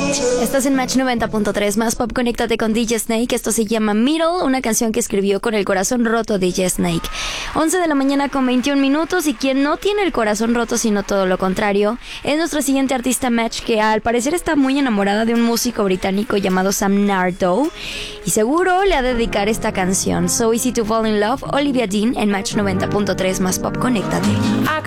Estás en Match 90.3 más pop. Conéctate con DJ Snake. Esto se llama Middle, una canción que escribió con el corazón roto DJ Snake. 11 de la mañana con 21 minutos. Y quien no tiene el corazón roto, sino todo lo contrario, es nuestra siguiente artista Match, que al parecer está muy enamorada de un músico británico llamado Sam Nardo, y seguro le ha de dedicar esta canción. So Easy to Fall in Love, Olivia Dean en Match 90.3 más pop. Conéctate. I